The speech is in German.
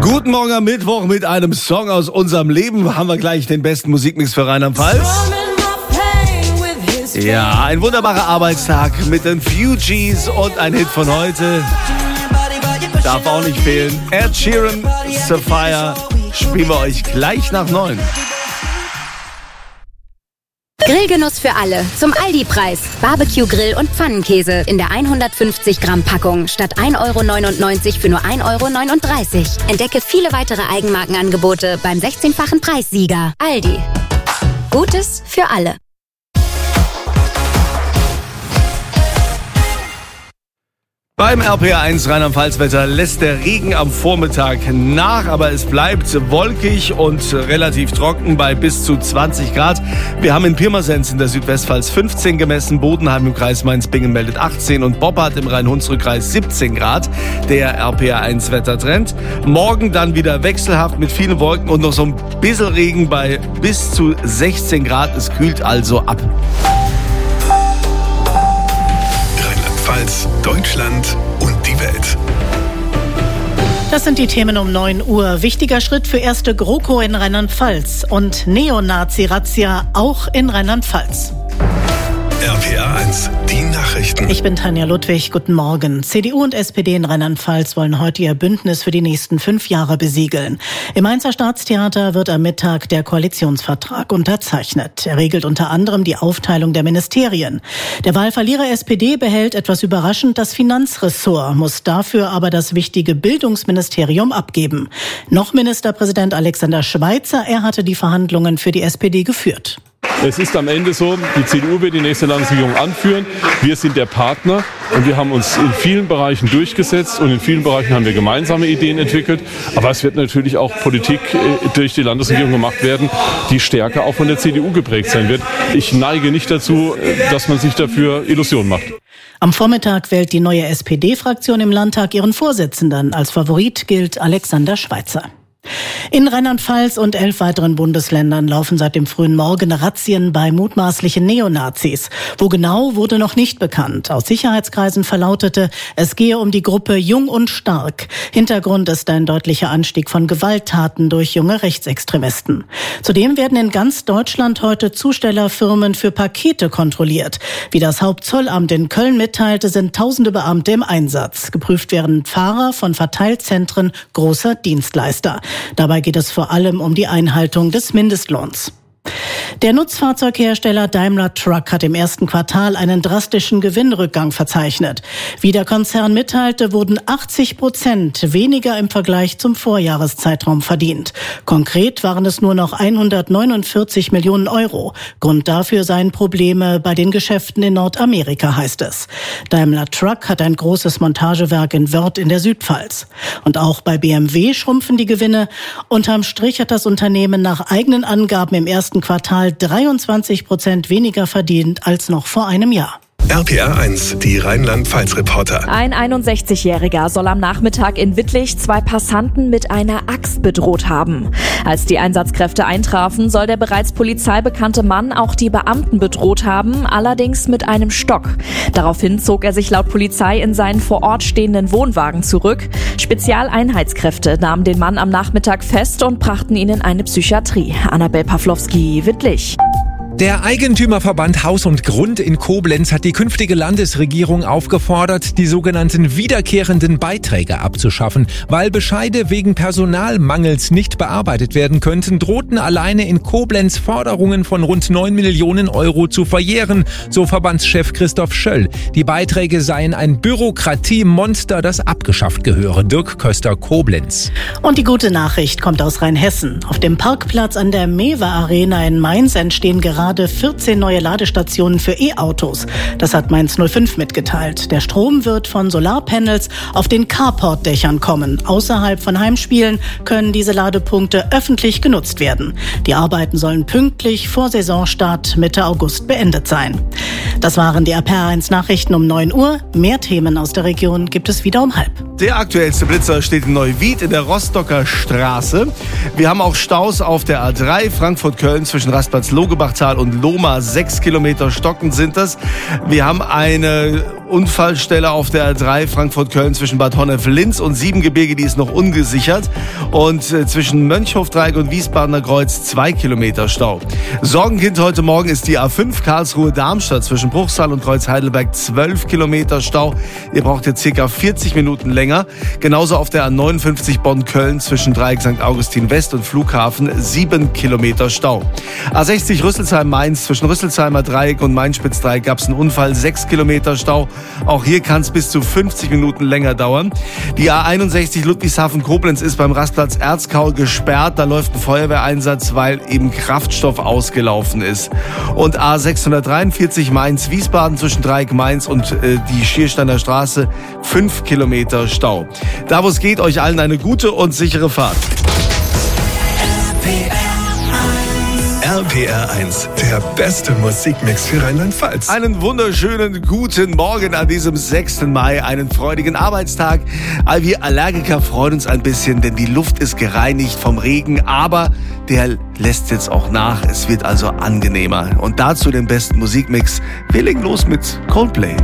Guten Morgen am Mittwoch mit einem Song aus unserem Leben. Haben wir gleich den besten Musikmix für Rheinland-Pfalz. Ja, ein wunderbarer Arbeitstag mit den Fugees und ein Hit von heute. Darf auch nicht fehlen. Ed Sheeran, Sapphire, spielen wir euch gleich nach 9. Grillgenuss für alle. Zum Aldi-Preis. Barbecue-Grill und Pfannenkäse in der 150 Gramm Packung statt 1,99 € für nur 1,39 €. Entdecke viele weitere Eigenmarkenangebote beim 16-fachen Preissieger. Aldi. Gutes für alle. Beim RPR1 Rheinland-Pfalz-Wetter lässt der Regen am Vormittag nach, aber es bleibt wolkig und relativ trocken bei bis zu 20 Grad. Wir haben in Pirmasens in der Südwestpfalz 15 gemessen, Bodenheim im Kreis Mainz-Bingen meldet 18 und Boppard im Rhein-Hunsrück-Kreis 17 Grad. Der RPR1-Wettertrend. Morgen dann wieder wechselhaft mit vielen Wolken und noch so ein bisschen Regen bei bis zu 16 Grad. Es kühlt also ab. Deutschland und die Welt. Das sind die Themen um 9 Uhr. Wichtiger Schritt für erste GroKo in Rheinland-Pfalz und Neonazi-Razzia auch in Rheinland-Pfalz. RPR1, die Nachrichten. Ich bin Tanja Ludwig, guten Morgen. CDU und SPD in Rheinland-Pfalz wollen heute ihr Bündnis für die nächsten 5 Jahre besiegeln. Im Mainzer Staatstheater wird am Mittag der Koalitionsvertrag unterzeichnet. Er regelt unter anderem die Aufteilung der Ministerien. Der Wahlverlierer SPD behält etwas überraschend das Finanzressort, muss dafür aber das wichtige Bildungsministerium abgeben. Noch Ministerpräsident Alexander Schweitzer, er hatte die Verhandlungen für die SPD geführt. Es ist am Ende so, die CDU wird die nächste Landesregierung anführen. Wir sind der Partner und wir haben uns in vielen Bereichen durchgesetzt und in vielen Bereichen haben wir gemeinsame Ideen entwickelt. Aber es wird natürlich auch Politik durch die Landesregierung gemacht werden, die stärker auch von der CDU geprägt sein wird. Ich neige nicht dazu, dass man sich dafür Illusionen macht. Am Vormittag wählt die neue SPD-Fraktion im Landtag ihren Vorsitzenden. Als Favorit gilt Alexander Schweitzer. In Rheinland-Pfalz und 11 weiteren Bundesländern laufen seit dem frühen Morgen Razzien bei mutmaßlichen Neonazis. Wo genau, wurde noch nicht bekannt. Aus Sicherheitskreisen verlautete, es gehe um die Gruppe Jung und Stark. Hintergrund ist ein deutlicher Anstieg von Gewalttaten durch junge Rechtsextremisten. Zudem werden in ganz Deutschland heute Zustellerfirmen für Pakete kontrolliert. Wie das Hauptzollamt in Köln mitteilte, sind tausende Beamte im Einsatz. Geprüft werden Fahrer von Verteilzentren großer Dienstleister. Dabei geht es vor allem um die Einhaltung des Mindestlohns. Der Nutzfahrzeughersteller Daimler Truck hat im ersten Quartal einen drastischen Gewinnrückgang verzeichnet. Wie der Konzern mitteilte, wurden 80% weniger im Vergleich zum Vorjahreszeitraum verdient. Konkret waren es nur noch 149 Millionen €. Grund dafür seien Probleme bei den Geschäften in Nordamerika, heißt es. Daimler Truck hat ein großes Montagewerk in Wörth in der Südpfalz. Und auch bei BMW schrumpfen die Gewinne. Unterm Strich hat das Unternehmen nach eigenen Angaben im ersten Quartal 23% weniger verdient als noch vor einem Jahr. RPR1, die Rheinland-Pfalz-Reporter. Ein 61-Jähriger soll am Nachmittag in Wittlich 2 Passanten mit einer Axt bedroht haben. Als die Einsatzkräfte eintrafen, soll der bereits polizeibekannte Mann auch die Beamten bedroht haben, allerdings mit einem Stock. Daraufhin zog er sich laut Polizei in seinen vor Ort stehenden Wohnwagen zurück. Spezialeinheitskräfte nahmen den Mann am Nachmittag fest und brachten ihn in eine Psychiatrie. Annabel Pawlowski, Wittlich. Der Eigentümerverband Haus und Grund in Koblenz hat die künftige Landesregierung aufgefordert, die sogenannten wiederkehrenden Beiträge abzuschaffen. Weil Bescheide wegen Personalmangels nicht bearbeitet werden könnten, drohten alleine in Koblenz Forderungen von rund 9 Millionen € zu verjähren, so Verbandschef Christoph Schöll. Die Beiträge seien ein Bürokratiemonster, das abgeschafft gehöre. Dirk Köster, Koblenz. Und die gute Nachricht kommt aus Rheinhessen. Auf dem Parkplatz an der Mewe Arena in Mainz entstehen gerade 14 neue Ladestationen für E-Autos. Das hat Mainz 05 mitgeteilt. Der Strom wird von Solarpanels auf den Carport-Dächern kommen. Außerhalb von Heimspielen können diese Ladepunkte öffentlich genutzt werden. Die Arbeiten sollen pünktlich vor Saisonstart Mitte August beendet sein. Das waren die RPR1 Nachrichten um 9 Uhr. Mehr Themen aus der Region gibt es wieder um 12:30. Der aktuellste Blitzer steht in Neuwied in der Rostocker Straße. Wir haben auch Staus auf der A3 Frankfurt-Köln zwischen Rastplatz Logebachtal und Lohmar. 6 Kilometer stockend sind das. Wir haben eine Unfallstelle auf der R3 Frankfurt-Köln zwischen Bad Honnef-Linz und Siebengebirge, die ist noch ungesichert. Und zwischen Mönchhofdreieck und Wiesbadener Kreuz 2 Kilometer Stau. Sorgenkind heute Morgen ist die A5 Karlsruhe-Darmstadt zwischen Bruchsal und Kreuz Heidelberg 12 Kilometer Stau. Ihr braucht jetzt circa 40 Minuten länger. Genauso auf der A59 Bonn-Köln zwischen Dreieck St. Augustin West und Flughafen 7 Kilometer Stau. A60 Rüsselsheim-Mainz zwischen Rüsselsheimer Dreieck und Mainspitz-Dreieck gab es einen Unfall, 6 Kilometer Stau. Auch hier kann es bis zu 50 Minuten länger dauern. Die A61 Ludwigshafen-Koblenz ist beim Rastplatz Erzkau gesperrt. Da läuft ein Feuerwehreinsatz, weil eben Kraftstoff ausgelaufen ist. Und A643 Mainz-Wiesbaden zwischen Dreieck Mainz und die Schiersteiner Straße 5 Kilometer Stau. Da wo es geht, euch allen eine gute und sichere Fahrt. RPR 1, der beste Musikmix für Rheinland-Pfalz. Einen wunderschönen guten Morgen an diesem 6. Mai, einen freudigen Arbeitstag. All wir Allergiker freuen uns ein bisschen, denn die Luft ist gereinigt vom Regen, aber der lässt jetzt auch nach. Es wird also angenehmer. Und dazu den besten Musikmix. Wir legen los mit Coldplay.